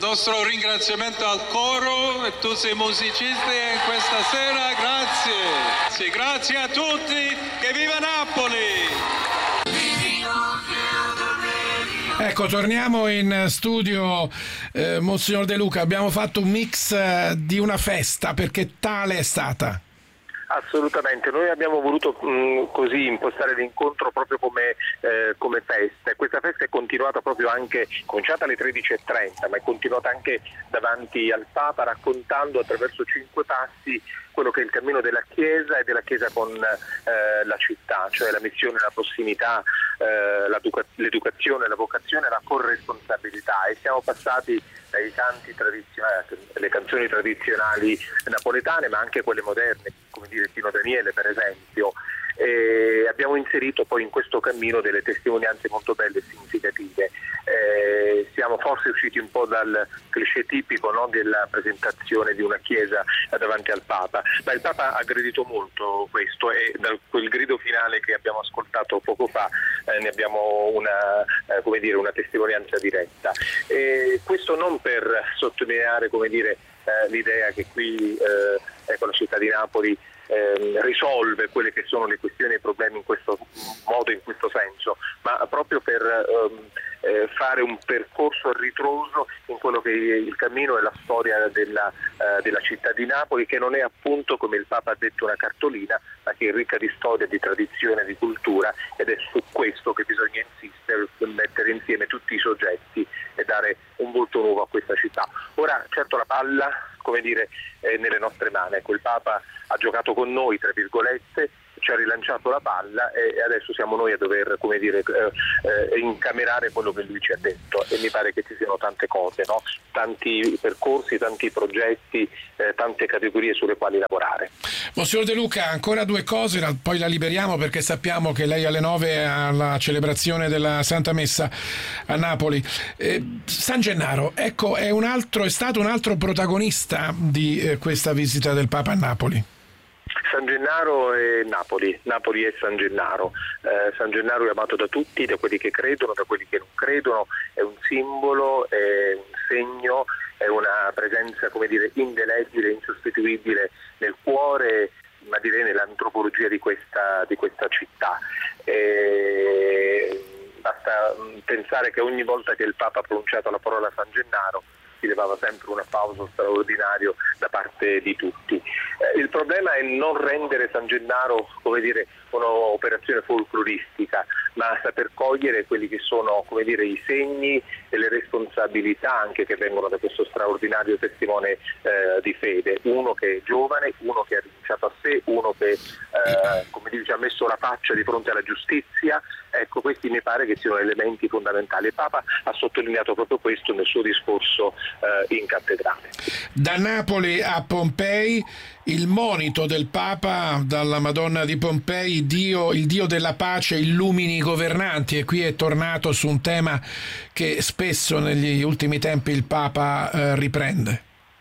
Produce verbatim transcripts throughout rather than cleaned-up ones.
nostro ringraziamento al coro e tutti i musicisti questa sera, grazie. Sì, grazie a tutti, che viva Napoli! Ecco, torniamo in studio, eh, Monsignor De Luca, abbiamo fatto un mix eh, di una festa, perché tale è stata. Assolutamente, noi abbiamo voluto mh, così impostare l'incontro proprio come, eh, come festa, e questa festa è continuata proprio anche, cominciata alle tredici e trenta, ma è continuata anche davanti al Papa, raccontando attraverso cinque passi quello che è il cammino della Chiesa e della Chiesa con eh, la città, cioè la missione, la prossimità, eh, l'educazione, la vocazione, la corresponsabilità, e siamo passati dai canti tradizionali, le canzoni tradizionali napoletane, ma anche quelle moderne, come dire Pino Daniele per esempio, e abbiamo inserito poi in questo cammino delle testimonianze molto belle e significative. Eh, siamo forse usciti un po' dal cliché tipico, no, della presentazione di una chiesa davanti al Papa, ma il Papa ha aggredito molto questo, e da quel grido finale che abbiamo ascoltato poco fa eh, ne abbiamo una, eh, come dire, una testimonianza diretta. E questo non per sottolineare, come dire, eh, l'idea che qui eh, ecco, la città di Napoli Eh, risolve quelle che sono le questioni e i problemi in questo modo, in questo senso, ma proprio per ehm, eh, fare un percorso a ritroso in quello che è il cammino e la storia della, eh, della città di Napoli, che non è appunto, come il Papa ha detto, una cartolina, ma che è ricca di storia, di tradizione, di cultura, ed è su questo che bisogna insistere, mettere insieme tutti i soggetti e dare un volto nuovo a questa città. Ora, certo, la palla, come dire, è nelle nostre mani. Ecco, il Papa ha giocato con noi, tra virgolette, ci ha rilanciato la palla, e adesso siamo noi a dover, come dire, eh, eh, incamerare quello che lui ci ha detto, e mi pare che ci siano tante cose, no? Tanti percorsi, tanti progetti, eh, tante categorie sulle quali lavorare. Monsignor De Luca, ancora due cose, poi la liberiamo, perché sappiamo che lei alle nove ha la celebrazione della Santa Messa a Napoli. Eh, San Gennaro, ecco, è un altro, è stato un altro protagonista di eh, questa visita del Papa a Napoli. San Gennaro e Napoli, Napoli e San Gennaro. Eh, San Gennaro è amato da tutti, da quelli che credono, da quelli che non credono, è un simbolo, è un segno, è una presenza, come dire, indelebile, insostituibile nel cuore, ma direi nell'antropologia di questa, di questa città. E basta pensare che ogni volta che il Papa ha pronunciato la parola San Gennaro si levava sempre un applauso straordinario da parte di tutti. Eh, il problema è non rendere San Gennaro, come dire, un'operazione folcloristica, ma saper cogliere quelli che sono, come dire, i segni e le responsabilità anche che vengono da questo straordinario testimone eh, di fede, uno che è giovane, uno che ha rinunciato a sé, uno che eh, come dice, ha messo la faccia di fronte alla giustizia. Ecco, questi mi pare che siano elementi fondamentali. Il Papa ha sottolineato proprio questo nel suo discorso eh, in cattedrale. Da Napoli a Pompei, il monito del Papa dalla Madonna di Pompei: Dio, il Dio della pace illumini i governanti, e qui è tornato su un tema che spesso negli ultimi tempi il Papa eh, riprende.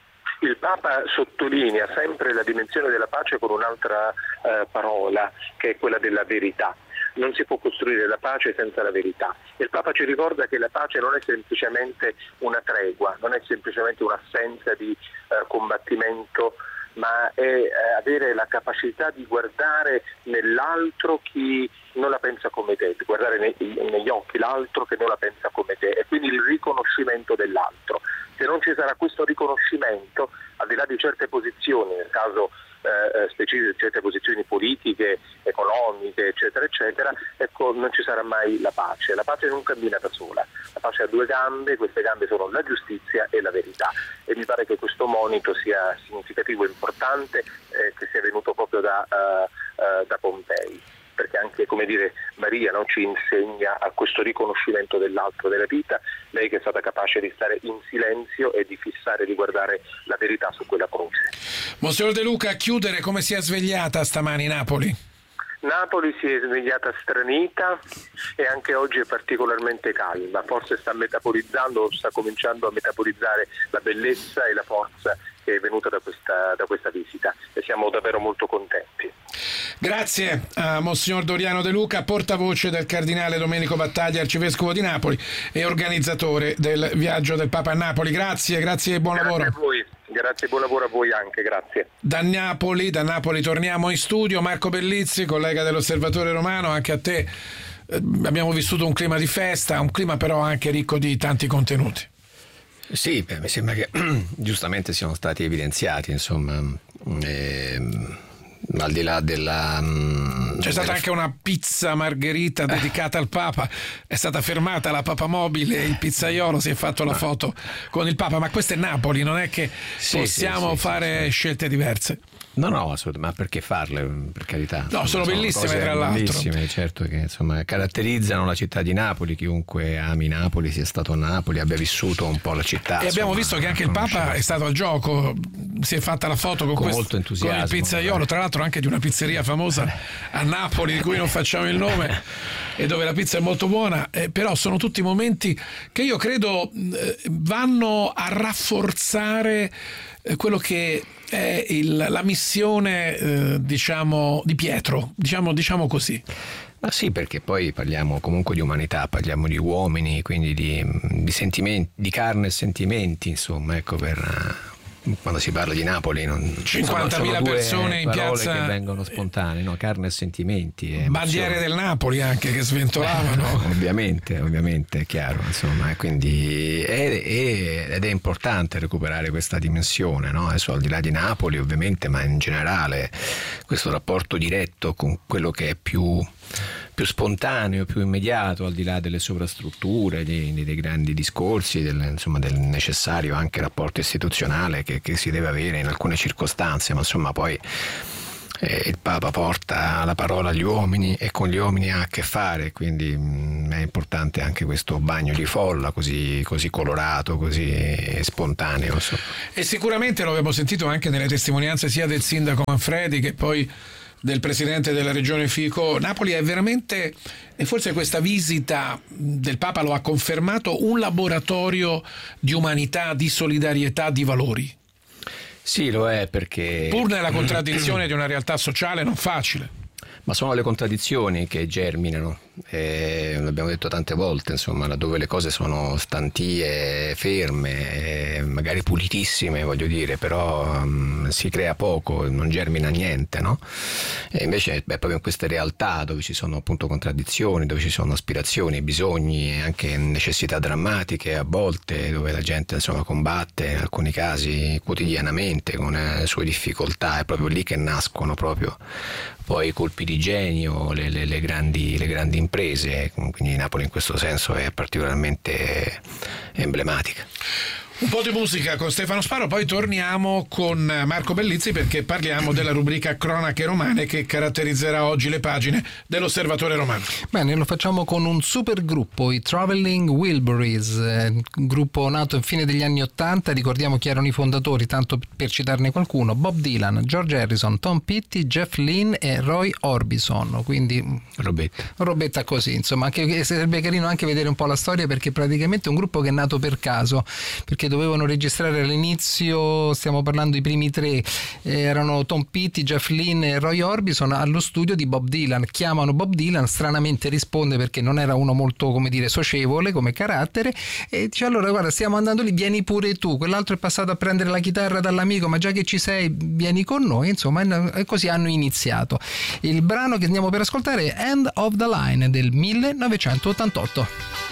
Il Papa sottolinea sempre la dimensione della pace con un'altra eh, parola, che è quella della verità. Non si può costruire la pace senza la verità. Il Papa ci ricorda che la pace non è semplicemente una tregua, non è semplicemente un'assenza di eh, combattimento, ma è eh, avere la capacità di guardare nell'altro chi non la pensa come te, di guardare nei, negli occhi l'altro che non la pensa come te, e quindi il riconoscimento dell'altro. Se non ci sarà questo riconoscimento, al di là di certe posizioni, nel caso eh, specifico di certe posizioni politiche, economiche, eccetera, eccetera, ecco, non ci sarà mai la pace. La pace non cammina da sola, la pace ha due gambe, queste gambe sono la giustizia e la verità, e mi pare che questo monito sia significativo e importante, eh, che sia venuto proprio da, uh, uh, da Pompei, perché anche, come dire, Maria, no, ci insegna a questo riconoscimento dell'altro, della vita, lei che è stata capace di stare in silenzio e di fissare, di guardare la verità su quella croce. Monsignor De Luca, a chiudere, come si è svegliata stamani Napoli? Napoli si è svegliata stranita e anche oggi è particolarmente calma, forse sta metabolizzando, sta cominciando a metabolizzare la bellezza e la forza è venuta da questa, da questa visita e siamo davvero molto contenti. Grazie a Monsignor Doriano De Luca, portavoce del Cardinale Domenico Battaglia, arcivescovo di Napoli e organizzatore del viaggio del Papa a Napoli. Grazie, grazie e buon grazie lavoro. A voi. Grazie, buon lavoro a voi anche, grazie. Da Napoli, da Napoli torniamo in studio. Marco Bellizzi, collega dell'Osservatore Romano, anche a te. Eh, abbiamo vissuto un clima di festa, un clima però anche ricco di tanti contenuti. Sì, beh, mi sembra che giustamente siano stati evidenziati, insomma, ehm, al di là della... C'è stata anche una pizza margherita dedicata al Papa, è stata fermata la papamobile, il pizzaiolo si è fatto la foto con il Papa, ma questo è Napoli, non è che sì, possiamo sì, sì, fare sì, sì. scelte diverse. No, no, assolutamente, ma perché farle, per carità? No, sono bellissime tra l'altro. Bellissime, certo, che insomma caratterizzano la città di Napoli, chiunque ami Napoli, sia stato a Napoli, abbia vissuto un po' la città. E abbiamo insomma, visto che anche il Papa è stato al gioco, si è fatta la foto con, con questo, molto entusiasmo, con il pizzaiolo, tra l'altro anche di una pizzeria famosa a Napoli, di cui non facciamo il nome, e dove la pizza è molto buona, eh, però sono tutti momenti che io credo eh, vanno a rafforzare eh, quello che è il, la missione eh, diciamo di Pietro, diciamo, diciamo così. Ma sì, perché poi parliamo comunque di umanità, parliamo di uomini, quindi di, di sentimenti, di carne e sentimenti, insomma, ecco, per quando si parla di Napoli non cinquantamila persone in piazza che vengono spontanee, no? Carne e sentimenti e bandiere del Napoli anche che sventolavano. ovviamente ovviamente è chiaro, insomma, e quindi è, è, ed è importante recuperare questa dimensione, no? Adesso al di là di Napoli ovviamente, ma in generale questo rapporto diretto con quello che è più più spontaneo, più immediato, al di là delle sovrastrutture, dei, dei grandi discorsi, del, insomma, del necessario anche rapporto istituzionale che, che si deve avere in alcune circostanze, ma insomma poi eh, il Papa porta la parola agli uomini e con gli uomini ha a che fare, quindi mh, è importante anche questo bagno di folla così, così colorato, così spontaneo. Insomma. E sicuramente lo abbiamo sentito anche nelle testimonianze sia del sindaco Manfredi che poi del presidente della regione Fico. Napoli è veramente, e forse questa visita del Papa lo ha confermato, un laboratorio di umanità, di solidarietà, di valori. Sì, lo è, perché pur nella contraddizione di una realtà sociale non facile. Ma sono le contraddizioni che germinano, eh, l'abbiamo detto tante volte, insomma, laddove le cose sono stantie, ferme, eh, magari pulitissime, voglio dire, però um, si crea poco, non germina niente, no? E invece beh, proprio in queste realtà dove ci sono appunto contraddizioni, dove ci sono aspirazioni, bisogni e anche necessità drammatiche a volte, dove la gente insomma combatte in alcuni casi quotidianamente con le sue difficoltà, è proprio lì che nascono proprio poi i colpi di genio, le, le, le, grandi, le grandi imprese, quindi Napoli in questo senso è particolarmente emblematica. Un po' di musica con Stefano Sparo, poi torniamo con Marco Bellizzi perché parliamo della rubrica Cronache Romane che caratterizzerà oggi le pagine dell'Osservatore Romano. Bene, lo facciamo con un super gruppo, i Traveling Wilburys, eh, gruppo nato in fine degli anni Ottanta, ricordiamo chi erano i fondatori, tanto per citarne qualcuno: Bob Dylan, George Harrison, Tom Petty, Jeff Lynne e Roy Orbison, quindi robetta. robetta così, insomma, anche sarebbe carino anche vedere un po' la storia, perché praticamente è un gruppo che è nato per caso, perché dovevano registrare all'inizio, stiamo parlando i primi tre, eh, erano Tom Petty, Jeff Lynne e Roy Orbison allo studio di Bob Dylan. Chiamano Bob Dylan, stranamente risponde perché non era uno molto, come dire, socievole come carattere, e dice: allora guarda, stiamo andando lì, vieni pure tu. Quell'altro è passato a prendere la chitarra dall'amico, ma già che ci sei vieni con noi, insomma, e così hanno iniziato. Il brano che andiamo per ascoltare è End of the Line del millenovecentottantotto.